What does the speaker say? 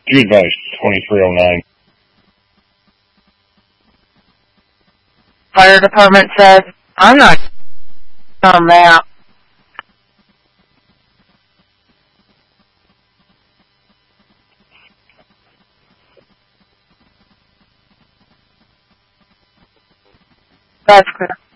Due advice, 2309. Fire department says, I'm not on that. That's clear.